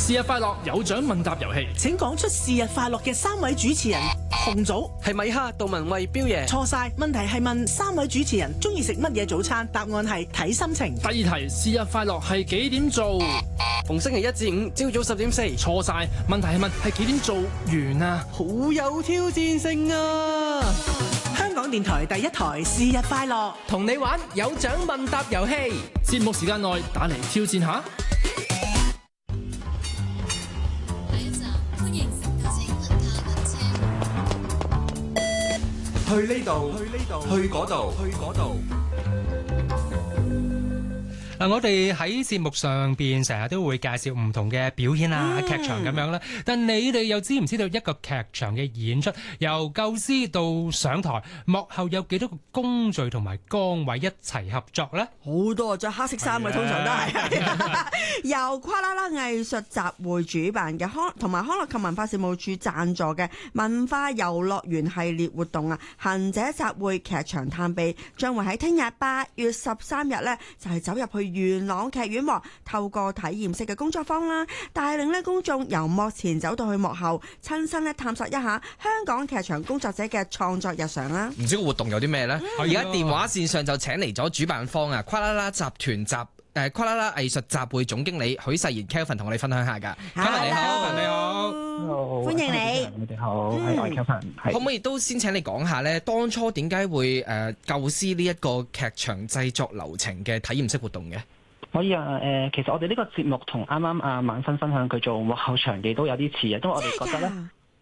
是日快樂有獎問答遊戲， 請講出是日快樂嘅3位主持人。紅組係米哈、杜文慧、彪爺。 錯晒，問題係問3位主持人中意食乜嘢早餐，答案係睇心情。 第二題，是日快樂係幾點做？ 逢星期1至5朝早10點4。 錯晒，問題係問係幾點做完啊？ 好有挑戰性啊！ 香港電台第一台是日快樂， 同你玩有獎問答遊戲， 節目時間內打嚟挑戰下。 去呢度，去嗰度。 嗱，我哋喺節目上邊成日都會介紹唔同嘅表演啊、劇場咁樣啦。但你哋又知唔知道一個劇場嘅演出由構思到上台，幕後有幾多個工序同埋崗位一齊合作呢？ 好多着黑色衫嘅，通常都係由跨啦啦藝術集會主辦嘅同埋康樂及文化事務處贊助嘅文化遊樂園系列活動啊，行者集會劇場探秘將會喺聽日8月13日呢，就係走入去元朗劇院，透過體驗式嘅工作坊啦，帶領咧公眾由幕前走到去幕後，親身咧探索一下香港劇場工作者嘅創作日常啦。 唔知個活動有啲咩呢？而家電話線上就請嚟咗主辦方啊，跨啦啦集團跨啦啦藝術集會總經理許世賢 Kelvin 同我哋分享下㗎。Kelvin 你好， 你好， 歡迎你。 你哋好，係我係 Kelvin。 可唔可以都先請你講下呢？當初點解會構思呢一個劇場製作流程嘅體驗式活動嘅？ 可以啊，其實我哋呢個節目同啱啱阿萬芬分享佢做幕後場記都有啲似啊，因為我哋覺得咧，